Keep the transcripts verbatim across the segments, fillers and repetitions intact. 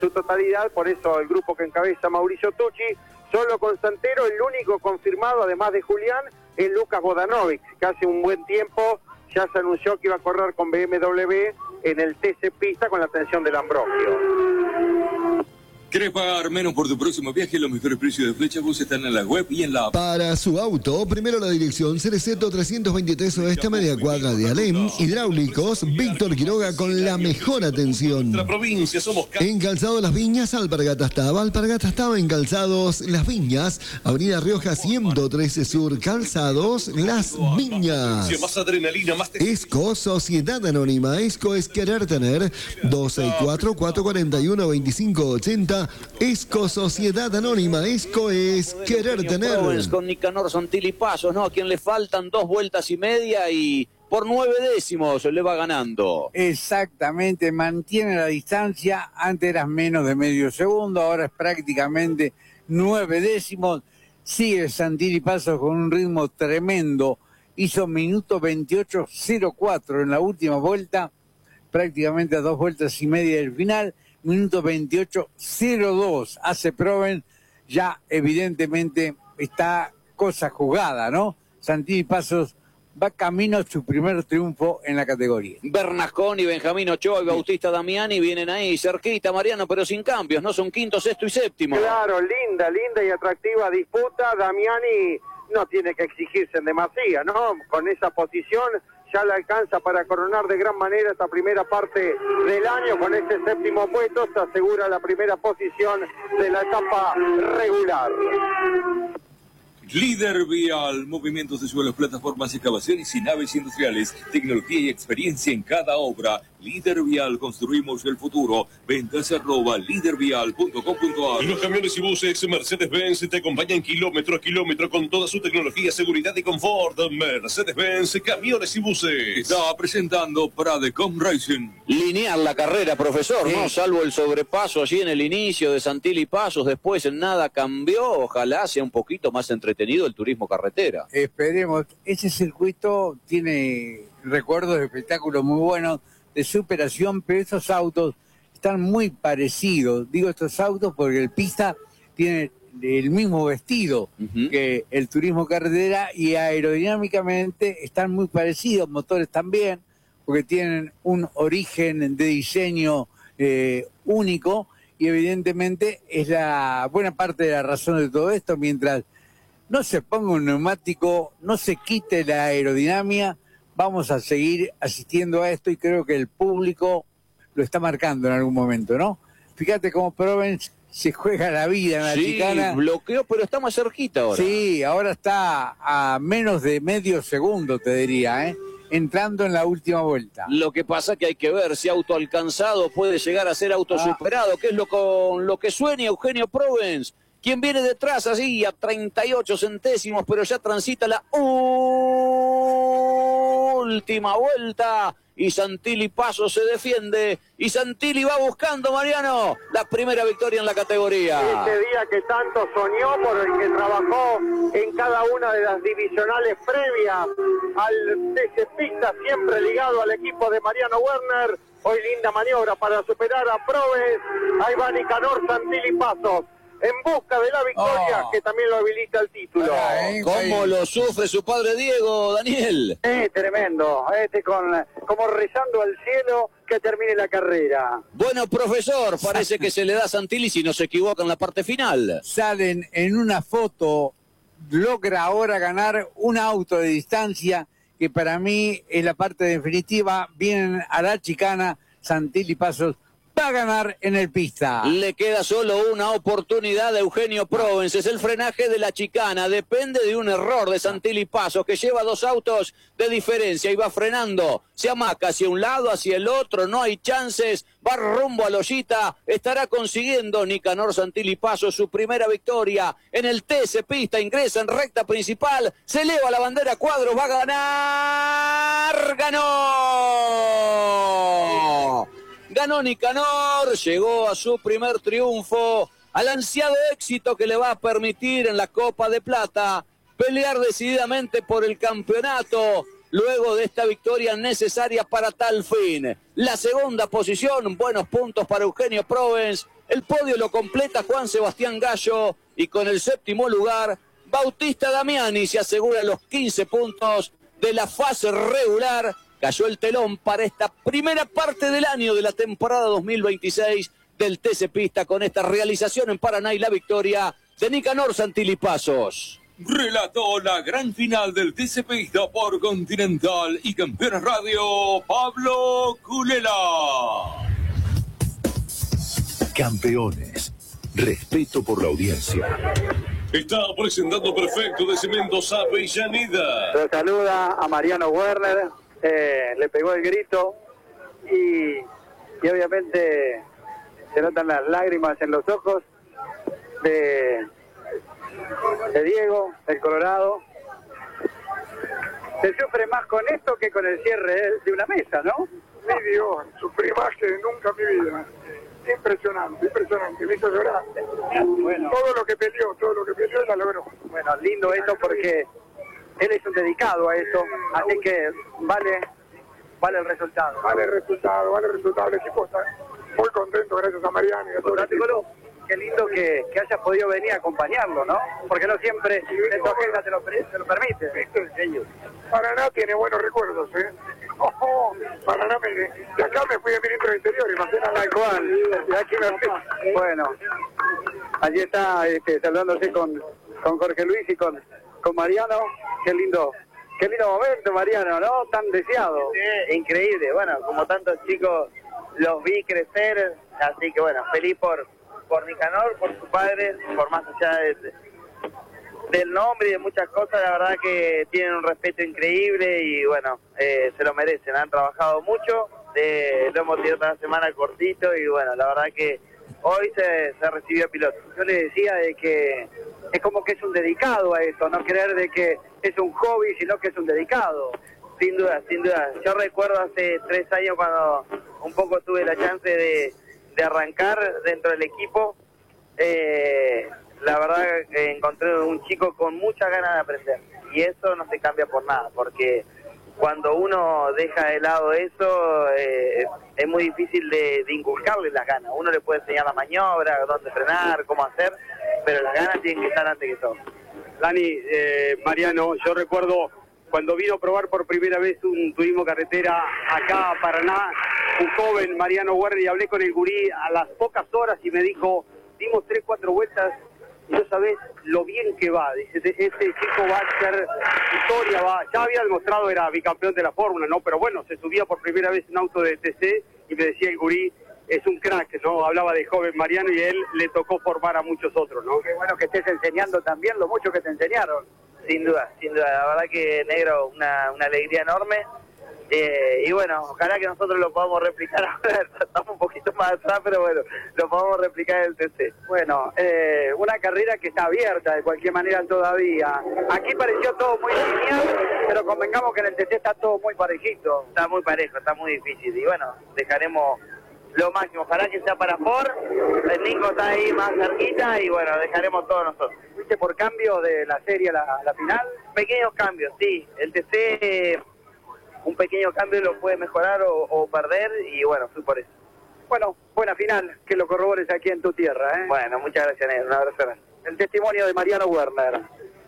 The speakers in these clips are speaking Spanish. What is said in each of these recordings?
su totalidad, por eso el grupo que encabeza Mauricio Tucci, solo con Santero, el único confirmado, además de Julián, es Lucas Vodanovic, que hace un buen tiempo ya se anunció que iba a correr con B M W en el T C Pista con la atención del Ambrosio. ¿Querés pagar menos por tu próximo viaje? Los mejores precios de Flecha Bus están en la web y en la app. Para su auto, primero la dirección Cereceto trescientos veintitrés Oeste, media cuadra de Alem. Hidráulicos, Víctor Quiroga con la mejor atención. La provincia somos... En Calzado Las Viñas, Alpargatas Taba. Alpargatas Taba en Calzados Las Viñas. Avenida Rioja ciento trece Sur, Calzados Las Viñas. Más adrenalina, más... Esco, Sociedad Anónima. Esco es querer tener. dos seis cuatro, cuatro cuatro uno, dos cinco ocho cero. Esco Sociedad Anónima, Esco es querer tener. Con Nicanor Santilli Pasos, ¿no? A quien le faltan dos vueltas y media y por nueve décimos le va ganando. Exactamente, mantiene la distancia, antes eras menos de medio segundo, ahora es prácticamente nueve décimos. Sigue Santilli Pasos con un ritmo tremendo, hizo minuto veintiocho cero cuatro en la última vuelta, prácticamente a dos vueltas y media del final. Minuto veintiocho cero dos hace Provence, ya evidentemente está cosa jugada, ¿no? Santilli Pasos va camino a su primer triunfo en la categoría. Bernasconi, Benjamín Ochoa y Bautista Damiani vienen ahí cerquita, Mariano, pero sin cambios, ¿no? Son quinto, sexto y séptimo. Claro, linda, linda y atractiva disputa. Damiani no tiene que exigirse en demasía, ¿no? Con esa posición ya le alcanza para coronar de gran manera esta primera parte del año. Con este séptimo puesto se asegura la primera posición de la etapa regular. Líder Vial, movimientos de suelos, plataformas, excavaciones y naves industriales, tecnología y experiencia en cada obra. Líder Vial, construimos el futuro. Ventas arroba lídervial punto com punto a r. Los camiones y buses Mercedes-Benz te acompañan kilómetro a kilómetro con toda su tecnología, seguridad y confort. Mercedes-Benz, camiones y buses. Está presentando Pradecom Racing. Lineal la carrera, profesor, sí. ¿No? Salvo el sobrepaso allí en el inicio de Santilli Pasos, después en nada cambió. Ojalá sea un poquito más entretenido el turismo carretera. Esperemos. Ese circuito tiene recuerdos de espectáculos muy buenos, de superación, pero esos autos están muy parecidos. Digo estos autos porque el pista tiene el mismo vestido uh-huh. que el turismo carretera y aerodinámicamente están muy parecidos, motores también, porque tienen un origen de diseño eh, único y evidentemente es la buena parte de la razón de todo esto. Mientras no se ponga un neumático, no se quite la aerodinámica, vamos a seguir asistiendo a esto y creo que el público lo está marcando en algún momento, ¿no? Fíjate cómo Provence se juega la vida en la sí, chicana. Bloqueó, pero está más cerquita ahora. Sí, ahora está a menos de medio segundo, te diría, ¿eh? Entrando en la última vuelta. Lo que pasa que hay que ver si auto alcanzado puede llegar a ser autosuperado, ah. que es lo con lo que sueña Eugenio Provence. Quien viene detrás así a treinta y ocho centésimos, pero ya transita la última vuelta. Y Santilli Pasos se defiende. Y Santilli va buscando, Mariano, la primera victoria en la categoría. Este día que tanto soñó, por el que trabajó en cada una de las divisionales previas al T C Pista, siempre ligado al equipo de Mariano Werner. Hoy linda maniobra para superar a Provence. Ahí va Nicanor Santilli Pasos en busca de la victoria, oh. que también lo habilita el título. Ay, ¿cómo lo sufre su padre Diego, Daniel? Sí, tremendo. Este con como rezando al cielo que termine la carrera. Bueno, profesor, parece que se le da a Santilli si no se equivoca en la parte final. Salen en una foto, logra ahora ganar un auto de distancia, que para mí es la parte definitiva. Vienen a la chicana, Santilli Pasos va a ganar en el pista. Le queda solo una oportunidad a Eugenio Provence. Es el frenaje de la chicana. Depende de un error de Santilli Pasos, que lleva dos autos de diferencia y va frenando. Se amaca hacia un lado, hacia el otro. No hay chances. Va rumbo a Loyita. Estará consiguiendo Nicanor Santilli Pasos su primera victoria en el T C Pista. Ingresa en recta principal. Se eleva la bandera cuadros. Va a ganar. ¡Ganó! Ganó Nicanor, llegó a su primer triunfo, al ansiado éxito que le va a permitir en la Copa de Plata pelear decididamente por el campeonato, luego de esta victoria necesaria para tal fin. La segunda posición, buenos puntos para Eugenio Provence, El podio lo completa Juan Sebastián Gallo y con el séptimo lugar, Bautista Damiani se asegura los quince puntos de la fase regular. Cayó el telón para esta primera parte del año de la temporada dos mil veintiséis del T C Pista con esta realización en Paraná y la victoria de Nicanor Santilipasos. Relató la gran final del T C Pista por Continental y Campeones Radio, Pablo Culela. Campeones. Respeto por la audiencia. Está presentando Perfecto de Cementos Avellaneda. Se saluda a Mariano Werner, eh, le pegó el grito y, y obviamente se notan las lágrimas en los ojos de, de Diego, el Colorado. Se sufre más con esto que con el cierre de una mesa, ¿no? Sí, Dios, sufrí más que nunca en mi vida. Impresionante, impresionante, me hizo llorar. Bueno. Todo lo que peleó, todo lo que peleó la logró. Bueno, lindo eso porque él es un dedicado a eso, así que vale, vale el resultado. Vale el resultado, vale el resultado. El equipo está muy contento gracias a Mariano y a todo el equipo. Qué lindo que, que hayas podido venir a acompañarlo, ¿no? Porque no siempre en tu agenda te lo, te lo permite. Paraná tiene buenos recuerdos, ¿eh? Oh, oh, Paraná, me, de acá me fui de ministro del Interior, imagínate. Tal cual, de aquí me fui. Bueno, allí está este, saludándose con, con Jorge Luis y con, con Mariano. Qué lindo, qué lindo momento, Mariano, ¿no? Tan deseado. Sí, increíble. Bueno, como tantos chicos los vi crecer, así que bueno, feliz por, por Nicanor, por su padre, por más allá de, del nombre y de muchas cosas. La verdad que tienen un respeto increíble y bueno, eh, se lo merecen. Han trabajado mucho, eh, lo hemos tenido toda la semana cortito y bueno, la verdad que hoy se, se recibió piloto. Yo le decía de que es como que es un dedicado a esto, no creer de que es un hobby, sino que es un dedicado. Sin duda, sin duda. Yo recuerdo hace tres años cuando un poco tuve la chance de, de arrancar dentro del equipo. Eh, la verdad que encontré un chico con muchas ganas de aprender. Y eso no se cambia por nada, porque cuando uno deja de lado eso, eh, es muy difícil de, de inculcarle las ganas. Uno le puede enseñar la maniobra, dónde frenar, cómo hacer, pero las ganas tienen que estar antes que todo. Dani, eh, Mariano, yo recuerdo cuando vino a probar por primera vez un turismo carretera acá a Paraná, un joven, Mariano Werner, y hablé con el gurí a las pocas horas y me dijo, dimos tres, cuatro vueltas, y no sabés lo bien que va. Dice, este chico va a hacer historia, va. Ya había demostrado, era bicampeón de la Fórmula, ¿no? Pero bueno, se subía por primera vez en auto de T C y me decía el gurí, es un crack, ¿no? Hablaba de joven Mariano y a él le tocó formar a muchos otros, ¿no? Qué bueno que estés enseñando también lo mucho que te enseñaron. Sin duda, sin duda. La verdad que, negro, una, una alegría enorme. Eh, y bueno, ojalá que nosotros lo podamos replicar ahora. Estamos un poquito más atrás, pero bueno, lo podamos replicar en el T C. Bueno, eh, una carrera que está abierta de cualquier manera todavía. Aquí pareció todo muy lineal, pero convengamos que en el T C está todo muy parejito. Está muy parejo, está muy difícil. Y bueno, dejaremos lo máximo. Ojalá que sea para Ford. El Nico está ahí más cerquita y bueno, dejaremos todos nosotros. ¿Viste por cambio de la serie a la, la final? Pequeños cambios, sí. El T C, un pequeño cambio lo puede mejorar o, o perder y bueno, fui por eso. Bueno, buena final, que lo corrobores aquí en tu tierra, ¿eh? Bueno, muchas gracias, Negro. Un abrazo grande. El testimonio de Mariano Werner.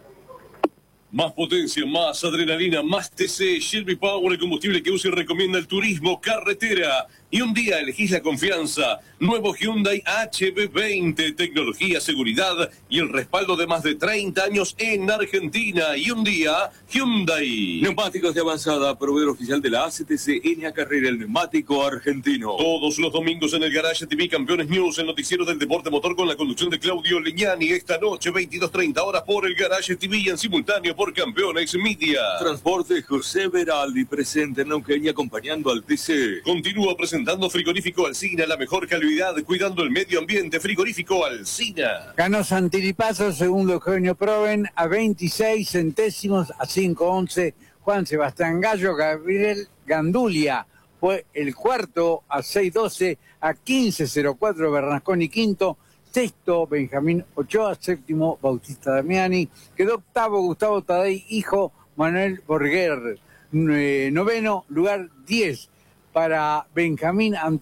Más potencia, más adrenalina, más T C, Shelby Power, el combustible que usa y recomienda el turismo carretera. Y un día elegís la confianza. Nuevo Hyundai H B veinte, tecnología, seguridad y el respaldo de más de treinta años en Argentina. Y un día, Hyundai. Neumáticos de avanzada, proveedor oficial de la A C T C N A Carrera, el neumático argentino. Todos los domingos en el Garage T V Campeones News, el noticiero del deporte motor con la conducción de Claudio Leñani. Esta noche, veintidós treinta horas por el Garage T V y en simultáneo por Campeones Media. Transporte José Veraldi, presente en Neuquén y acompañando al T C. Continúa presentando Frigorífico Alsina, la mejor calidad, cuidando el medio ambiente. Frigorífico Alsina. Ganó Santilipaso, segundo Eugenio Proven, a veintiséis centésimos, a cinco once. Juan Sebastián Gallo, Gabriel Gandulia fue el cuarto, a seis doce, a quince cero cuatro Bernasconi quinto. Sexto, Benjamín Ochoa. Séptimo, Bautista Damiani. Quedó octavo, Gustavo Tadei, hijo, Manuel Borguer. Noveno, lugar diez para Benjamín Antón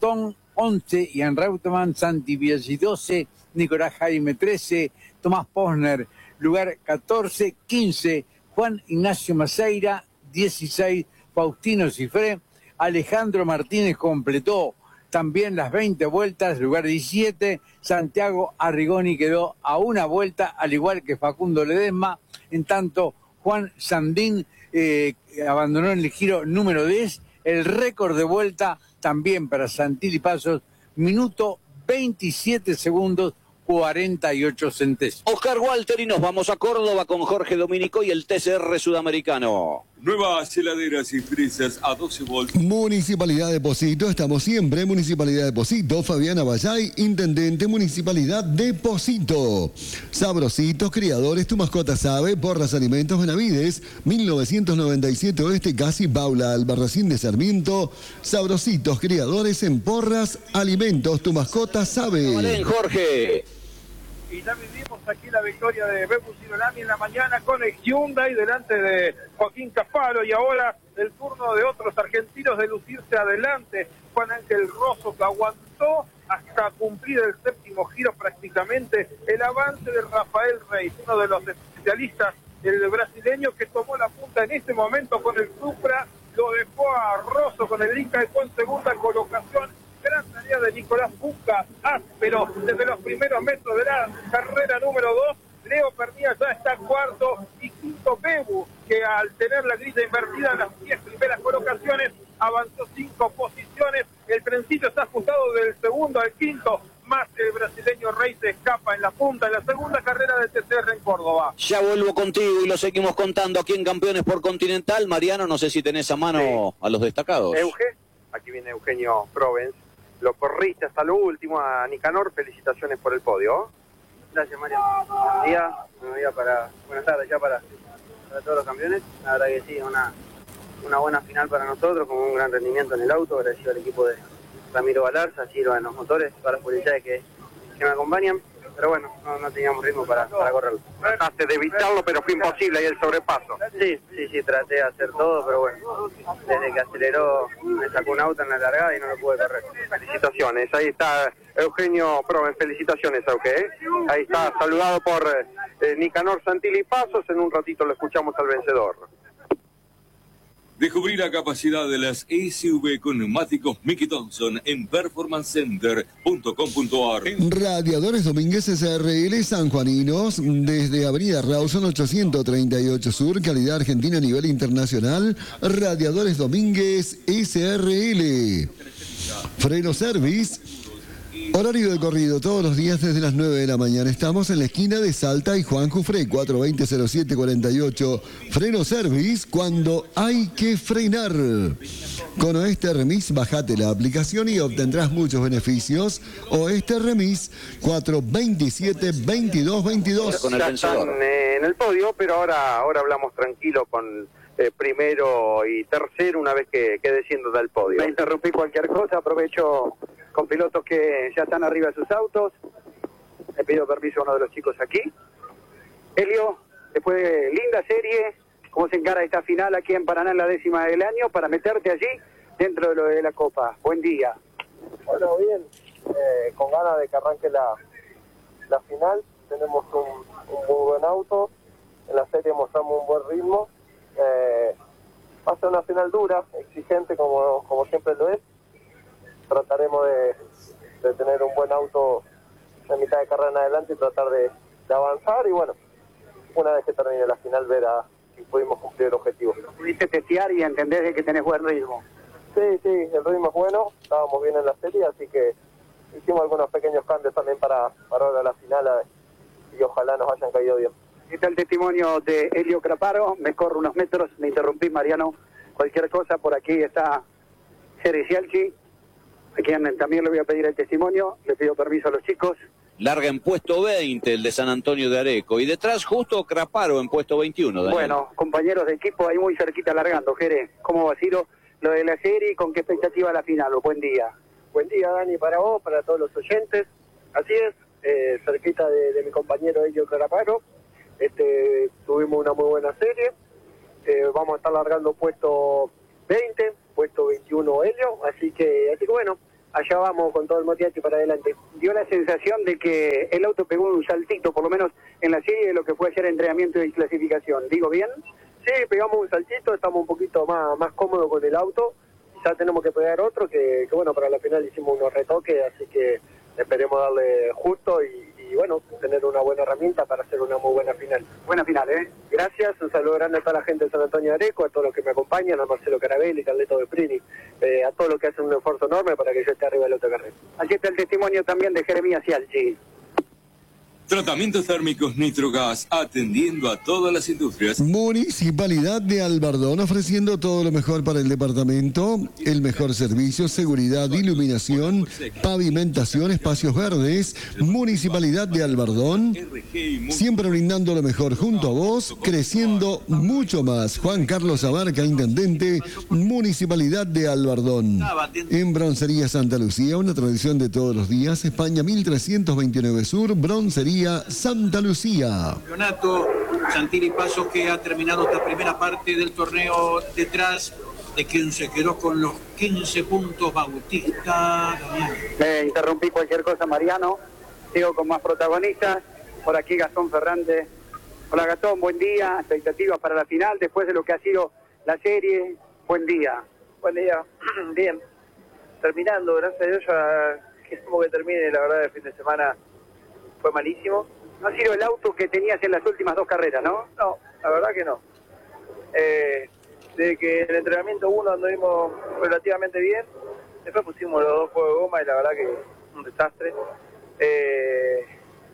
once, Ian Reutemann, Santi Biaggi doce, Nicolás Jaime trece, Tomás Posner, lugar catorce, quince, Juan Ignacio Maceira, dieciséis, Faustino Cifré, Alejandro Martínez completó también las veinte vueltas, lugar diecisiete, Santiago Arrigoni quedó a una vuelta, al igual que Facundo Ledesma, en tanto Juan Sandín eh, abandonó en el giro número diez, el récord de vuelta también para Santilli Pasos, minuto veintisiete segundos, cuarenta y ocho centésimos. Oscar Walter y nos vamos a Córdoba con Jorge Dominico y el T C R sudamericano. Nuevas heladeras y fresas a doce voltios. Municipalidad de Pocito, estamos siempre. Municipalidad de Pocito, Fabiana Bayay, Intendente Municipalidad de Pocito. Sabrositos, criadores, tu mascota sabe, Porras Alimentos Benavides, mil novecientos noventa y siete Oeste, casi Baula, Albarracín de Sarmiento. Sabrositos, criadores en Porras Alimentos, tu mascota sabe. Valen, Jorge. Y ya vivimos aquí la victoria de Bebu Girolami en la mañana con el Hyundai delante de Joaquín Casparo, y ahora el turno de otros argentinos de lucirse adelante. Juan Ángel Rosso, que aguantó hasta cumplir el séptimo giro prácticamente el avance de Rafael Reis, uno de los especialistas, el brasileño que tomó la punta en este momento con el Supra, lo dejó a Rosso con el Inca con segunda colocación. Gran tarea de Nicolás Bucas, áspero desde los primeros metros de la carrera número dos. Leo Pernilla ya está cuarto y quinto Bebu, que al tener la grilla invertida en las diez primeras colocaciones avanzó cinco posiciones. El trencito está ajustado del segundo al quinto, más el brasileño Rey se escapa en la punta en la segunda carrera del T C R en Córdoba. Ya vuelvo contigo y lo seguimos contando aquí en Campeones por Continental. Mariano, no sé si tenés a mano sí. a los destacados. Euge, aquí viene Eugenio Provence. Lo corriste hasta lo último a Nicanor, felicitaciones por el podio. Gracias, Mariano. Buen día, buen día para, buenas tardes ya para, para todos los campeones. La verdad que sí, una, una buena final para nosotros, con un gran rendimiento en el auto, agradecido al equipo de Ramiro Balarza, Ciro en los motores, para las policías que, que me acompañan. Pero bueno, no, no teníamos ritmo para, para correrlo. Trataste de evitarlo, pero fue imposible ahí el sobrepaso. Sí, sí, sí, traté de hacer todo, pero bueno, desde que aceleró me sacó un auto en la largada y no lo pude correr. Felicitaciones, ahí está Eugenio Proven, felicitaciones a usted. ¿eh? Ahí está, saludado por eh, Nicanor Santilli Pasos, en un ratito lo escuchamos al vencedor. Descubrí la capacidad de las S U V con neumáticos Mickey Thompson en performance center punto com punto a r. Radiadores Domínguez S R L Sanjuaninos, desde Avenida Rawson ochocientos treinta y ocho Sur, calidad argentina a nivel internacional. Radiadores Domínguez S R L. Freno Service. Horario de corrido todos los días desde las nueve de la mañana. Estamos en la esquina de Salta y Juan Jufré, cuatro veinte cero siete cuarenta y ocho. Freno Service, cuando hay que frenar. Con Oeste Remis, bajate la aplicación y obtendrás muchos beneficios. Oeste Remis, cuatro veintisiete veintidós veintidós. Ya están eh, en el podio, pero ahora, ahora hablamos tranquilo con eh, primero y tercero una vez que, que desciendo del podio. Me interrumpí cualquier cosa, aprovecho con pilotos que ya están arriba de sus autos. Le pido permiso a uno de los chicos aquí. Helio, después de linda serie, ¿cómo se encara esta final aquí en Paraná en la décima del año para meterte allí dentro de lo de la Copa? Buen día. Bueno, bien, eh, con ganas de que arranque la, la final. Tenemos un, un muy buen auto, en la serie mostramos un buen ritmo. Eh, va a ser una final dura, exigente como, como siempre lo es. Trataremos de, de tener un buen auto en mitad de carrera en adelante y tratar de, de avanzar, y bueno, una vez que termine la final ver a si pudimos cumplir el objetivo. ¿Pudiste testear y entendés de que tenés buen ritmo? Sí, sí, el ritmo es bueno, estábamos bien en la serie, así que hicimos algunos pequeños cambios también para, para ahora la final, y ojalá nos hayan caído bien. Está el testimonio de Helio Craparo, me corro unos metros, me interrumpí, Mariano, cualquier cosa, por aquí está Jerry Cialchi, a quien también le voy a pedir el testimonio, le pido permiso a los chicos. Larga en puesto veinte el de San Antonio de Areco, y detrás justo Craparo en puesto veintiuno. Daniel. Bueno, compañeros de equipo ahí muy cerquita largando. Jerez, ¿cómo va, Ciro? Lo de la serie, ¿con qué expectativa la final? Buen día. Buen día, Dani, para vos, para todos los oyentes. Así es, eh, cerquita de, de mi compañero Helio Craparo. Este, tuvimos una muy buena serie. Eh, vamos a estar largando puesto veinte, puesto veintiuno Helio, así que, así que bueno, allá vamos con todo el motivaje para adelante. Dio la sensación de que el auto pegó un saltito, por lo menos en la serie, de lo que fue ayer entrenamiento y clasificación. ¿Digo bien? Sí, pegamos un saltito, estamos un poquito más, más cómodos con el auto. Ya tenemos que pegar otro, que, que bueno, para la final hicimos unos retoques, así que esperemos darle justo y, y bueno, tener una buena herramienta para hacer una muy buena final. Buena final, ¿eh? Gracias, un saludo grande a toda la gente de San Antonio de Areco, a todos los que me acompañan, a Marcelo Carabelli, Carleto de Prini, eh, a todos los que hacen un esfuerzo enorme para que yo esté arriba del autocarril. Aquí está el testimonio también de Jeremías Cialchi. Tratamientos térmicos Nitrogas, atendiendo a todas las industrias. Municipalidad de Albardón, ofreciendo todo lo mejor para el departamento, el mejor servicio, seguridad, iluminación, pavimentación, espacios verdes. Municipalidad de Albardón, siempre brindando lo mejor junto a vos, creciendo mucho más. Juan Carlos Abarca, intendente, Municipalidad de Albardón. En Broncería Santa Lucía, una tradición de todos los días, España mil trescientos veintinueve Sur, Broncería Santa Lucía. Campeonato Santilli Pasos, que ha terminado esta primera parte del torneo detrás de quien se quedó con los quince puntos, Bautista. Me interrumpí cualquier cosa, Mariano. Sigo con más protagonistas. Por aquí Gastón Ferrante. Hola Gastón, buen día. Expectativas para la final después de lo que ha sido la serie. Buen día. Buen día. Bien. Terminando, gracias a Dios, ya que como que termine, la verdad, el fin de semana fue malísimo. No ha sido el auto que tenías en las últimas dos carreras, ¿no? No, la verdad que no. Eh, desde que en el entrenamiento uno anduvimos relativamente bien, después pusimos los dos juegos de goma y la verdad que un desastre. Eh,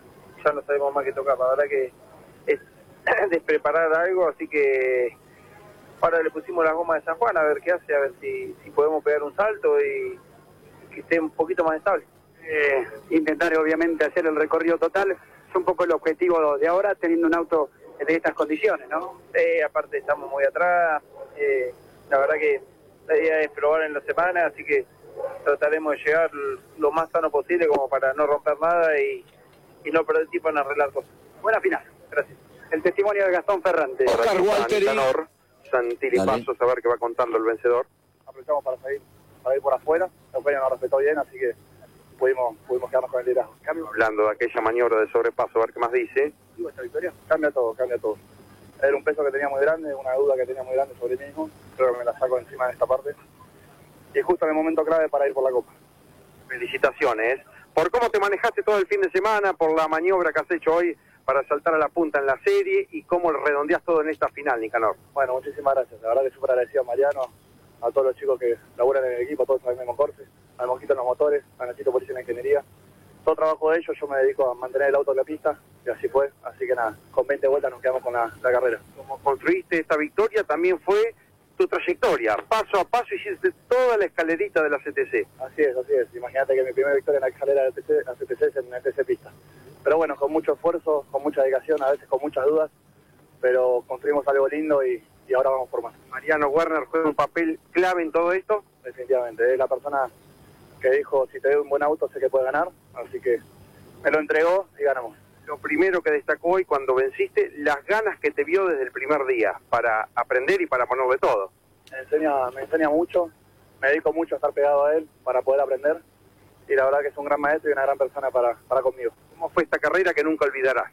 ya no sabemos más qué tocar, la verdad que es despreparar algo, así que ahora le pusimos las gomas de San Juan a ver qué hace, a ver si, si podemos pegar un salto y que esté un poquito más estable. Eh, intentar obviamente hacer el recorrido total es un poco el objetivo de ahora, teniendo un auto de estas condiciones, ¿no? Eh, aparte estamos muy atrás, eh, la verdad que la idea es probar en la semana, así que trataremos de llegar lo más sano posible como para no romper nada y, y no perder tiempo en arreglar cosas. Buena final. Gracias. El testimonio de Gastón Ferrante. Oscar Walter Santilli Pasos, a ver qué va contando el vencedor. Aprovechamos para salir, para ir por afuera, Eugenio nos respetó bien, así que pudimos, pudimos quedarnos con el liderazgo. Hablando de aquella maniobra de sobrepaso, a ver qué más dice. Digo, esta victoria cambia todo, cambia todo. Era un peso que tenía muy grande, una duda que tenía muy grande sobre mí mismo, creo que me la saco encima de esta parte. Y es justo en el momento clave para ir por la Copa. Felicitaciones por cómo te manejaste todo el fin de semana, por la maniobra que has hecho hoy para saltar a la punta en la serie y cómo redondeas todo en esta final, Nicanor. Bueno, muchísimas gracias. La verdad que súper agradecido a Mariano, a todos los chicos que laburan en el equipo, a todos en el mismo corte, al Mosquito en los motores, a Nachito Policía en la ingeniería. Todo trabajo de ellos, yo me dedico a mantener el auto en la pista y así fue. Así que nada, con veinte vueltas nos quedamos con la, la carrera. Como construiste esta victoria también fue tu trayectoria. Paso a paso hiciste toda la escalerita de la C T C. Así es, así es. Imagínate que mi primera victoria en la escalera de la C T C es en la T C pista. Pero bueno, con mucho esfuerzo, con mucha dedicación, a veces con muchas dudas, pero construimos algo lindo y, y ahora vamos por más. Mariano Werner juega un papel clave en todo esto. Definitivamente, es la persona que dijo, si te doy un buen auto sé que puedes ganar, así que me lo entregó y ganamos. Lo primero que destacó hoy cuando venciste, las ganas que te vio desde el primer día para aprender y para ponerle todo. Me enseña, me enseña mucho, me dedico mucho a estar pegado a él para poder aprender y la verdad que es un gran maestro y una gran persona para, para conmigo. ¿Cómo fue esta carrera que nunca olvidarás?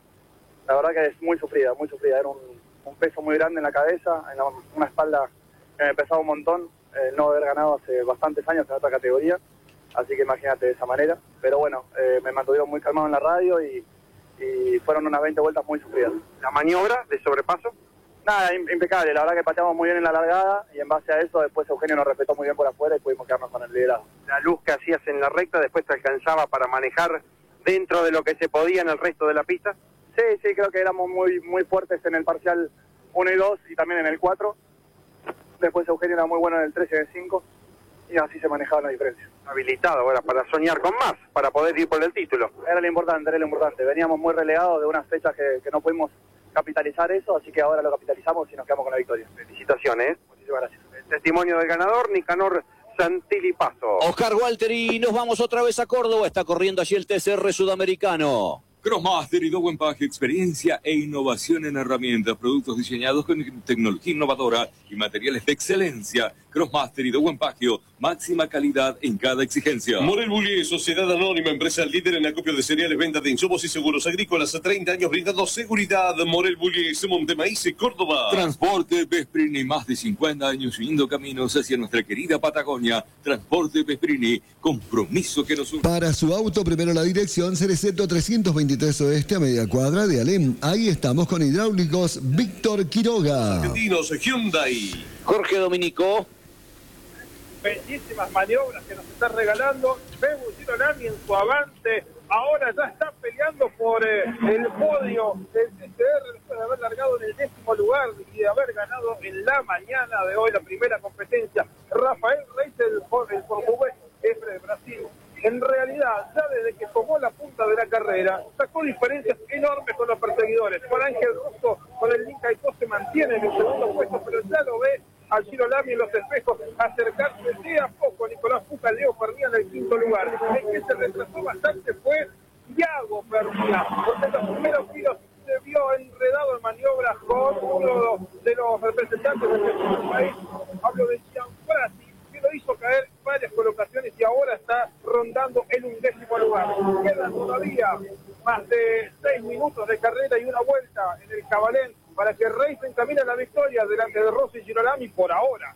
La verdad que es muy sufrida, muy sufrida, era un, un peso muy grande en la cabeza, en la, una espalda que me pesaba un montón, eh, no haber ganado hace bastantes años en otra categoría, así que imagínate de esa manera, pero bueno, eh, me mantuvieron muy calmado en la radio y, y fueron unas veinte vueltas muy sufridas. ¿La maniobra de sobrepaso? Nada, impecable, la verdad que pateamos muy bien en la largada y en base a eso después Eugenio nos respetó muy bien por afuera y pudimos quedarnos con el liderazgo. La luz que hacías en la recta después te alcanzaba para manejar dentro de lo que se podía en el resto de la pista. Sí, sí, creo que éramos muy muy fuertes en el parcial uno y dos y también en el cuatro. Después Eugenio era muy bueno en el tres y en el cinco y así se manejaba la diferencia. Habilitado ahora para soñar con más, para poder ir por el título. Era lo importante, era lo importante. Veníamos muy relegados de unas fechas que, que no pudimos capitalizar eso, así que ahora lo capitalizamos y nos quedamos con la victoria. Felicitaciones. Muchísimas gracias. El testimonio del ganador, Nicanor Santilli Pasos. Oscar Walter, y nos vamos otra vez a Córdoba. Está corriendo allí el T C R sudamericano. Crossmaster y Dow Pack, experiencia e innovación en herramientas, productos diseñados con tecnología innovadora y materiales de excelencia. Crossmaster y de buen pagio, máxima calidad en cada exigencia. Morel Bullier, Sociedad Anónima, empresa líder en acopio de cereales, venta de insumos y seguros agrícolas. A treinta años brindando seguridad. Morel Bullier, Montemaíz, Córdoba. Transporte Vesprini, más de cincuenta años uniendo caminos hacia nuestra querida Patagonia. Transporte Vesprini, compromiso que nos une. Para su auto, primero la dirección, Cereceto trescientos veintitrés Oeste, a media cuadra de Alem. Ahí estamos con Hidráulicos Víctor Quiroga. Argentinos, Hyundai. Jorge Dominico. Bellísimas maniobras que nos está regalando Bebu Girolami en su avance. Ahora ya está peleando por eh, el podio del C C R después de haber largado en el décimo lugar y de haber ganado en la mañana de hoy la primera competencia. Rafael Reis, el, el portugués, es de Brasil. En realidad, ya desde que tomó la punta de la carrera, sacó diferencias enormes con los perseguidores. Juan Ángel Rosso con el Inca y se mantiene en el segundo puesto, pero ya lo ve al Girolami en los espejos acercarse de a poco. Nicolás Fuca, Leo Pernía en el quinto lugar. El que se retrasó bastante fue Iago Pernía, porque en los primeros giros se vio enredado en maniobras con uno de los representantes del país. Hablo de Gianfrati, que lo hizo caer varias colocaciones y ahora está rondando el undécimo lugar. Quedan todavía más de seis minutos de carrera y una vuelta en el Cabalén para que Reis encamine a la victoria delante de Rossi y Girolami por ahora.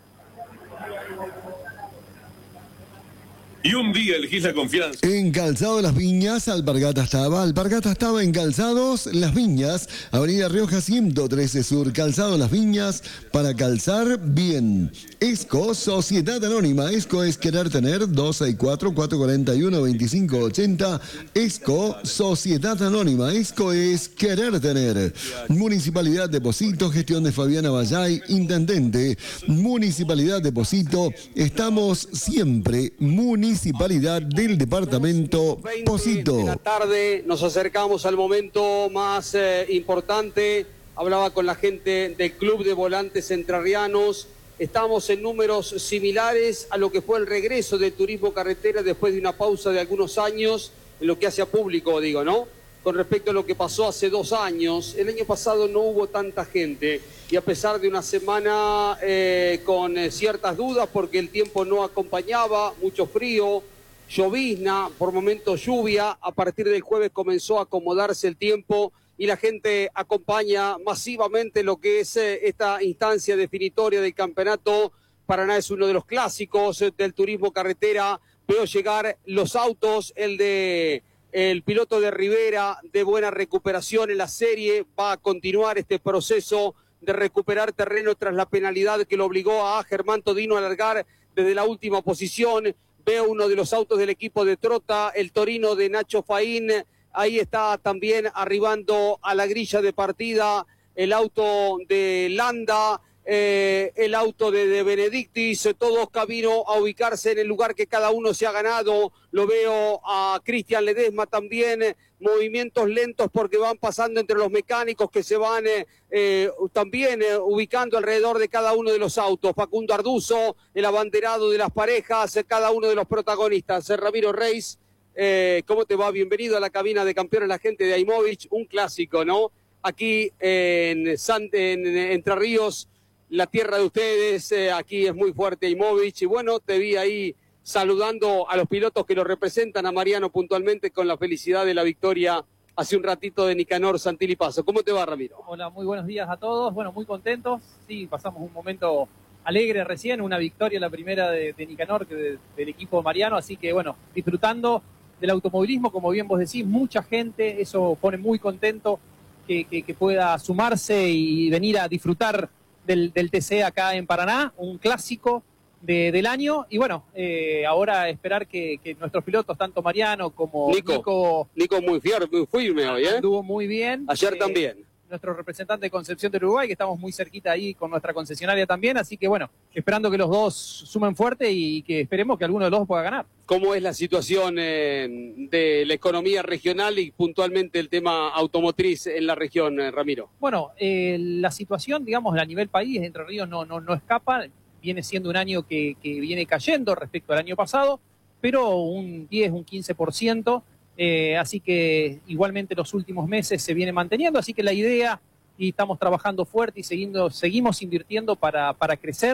Y un día elegís la confianza. En Calzado Las Viñas, Alpargata estaba. Alpargata estaba en Calzados Las Viñas, Avenida Rioja ciento trece Sur. Calzado Las Viñas para calzar bien. Esco, Sociedad Anónima. Esco es querer tener. Dos seis cuatro, cuatro cuatro uno, dos cinco ocho cero. Esco, Sociedad Anónima. Esco es querer tener. Municipalidad Deposito, gestión de Fabiana Vallay, Intendente. Municipalidad Deposito. Estamos siempre municipalidad. Municipalidad del Departamento Posito. De la tarde nos acercamos al momento más eh, importante. Hablaba con la gente del Club de Volantes Entrerrianos. Estamos en números similares a lo que fue el regreso del turismo carretera después de una pausa de algunos años, en lo que hace a público, digo, ¿no? Con respecto a lo que pasó hace dos años. El año pasado no hubo tanta gente y a pesar de una semana eh, con eh, ciertas dudas porque el tiempo no acompañaba, mucho frío, llovizna, por momentos lluvia, a partir del jueves comenzó a acomodarse el tiempo y la gente acompaña masivamente lo que es eh, esta instancia definitoria del campeonato. Paraná es uno de los clásicos eh, del turismo carretera. Veo llegar los autos, el de... El piloto de Rivera, de buena recuperación en la serie, va a continuar este proceso de recuperar terreno tras la penalidad que lo obligó a Germán Todino a largar desde la última posición. Veo uno de los autos del equipo de Trota, el Torino de Nacho Faín, ahí está también arribando a la grilla de partida el auto de Landa, Eh, el auto de, de Benedictis, todos camino a ubicarse en el lugar que cada uno se ha ganado. Lo veo a Cristian Ledesma también, eh, movimientos lentos porque van pasando entre los mecánicos que se van eh, eh, también eh, ubicando alrededor de cada uno de los autos. Facundo Arduzo, el abanderado de las parejas, eh, cada uno de los protagonistas. Eh, Ramiro Reis, eh, ¿cómo te va? Bienvenido a la cabina de campeones, la gente de Aimovich, un clásico, ¿no? Aquí en, San, en, en Entre Ríos, la tierra de ustedes, eh, aquí es muy fuerte Aimovich, y bueno, te vi ahí saludando a los pilotos que lo representan, a Mariano puntualmente, con la felicidad de la victoria hace un ratito de Nicanor Santilli Paso. ¿Cómo te va, Ramiro? Hola, muy buenos días a todos, bueno, muy contentos, sí, pasamos un momento alegre recién, una victoria, la primera de, de Nicanor, que de, del equipo Mariano, así que bueno, disfrutando del automovilismo, como bien vos decís, mucha gente, eso pone muy contento que, que, que pueda sumarse y venir a disfrutar Del, del T C acá en Paraná, un clásico de, del año, y bueno, eh, ahora esperar que, que nuestros pilotos, tanto Mariano como Nico, Nico, Nico muy, fier, muy firme hoy, ¿eh? Anduvo muy bien. Ayer eh, también. Nuestro representante de Concepción del Uruguay, que estamos muy cerquita ahí con nuestra concesionaria también, así que bueno, esperando que los dos sumen fuerte y que esperemos que alguno de los dos pueda ganar. ¿Cómo es la situación eh, de la economía regional y puntualmente el tema automotriz en la región, eh, Ramiro? Bueno, eh, la situación, digamos, a nivel país, Entre Ríos no, no, no escapa, viene siendo un año que, que viene cayendo respecto al año pasado, pero un diez, un quince por ciento, eh, así que igualmente los últimos meses se viene manteniendo, así que la idea, y estamos trabajando fuerte y seguindo, seguimos invirtiendo para, para crecer,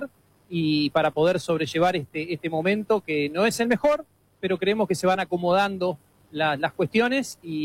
y para poder sobrellevar este, este momento que no es el mejor, pero creemos que se van acomodando la- las cuestiones y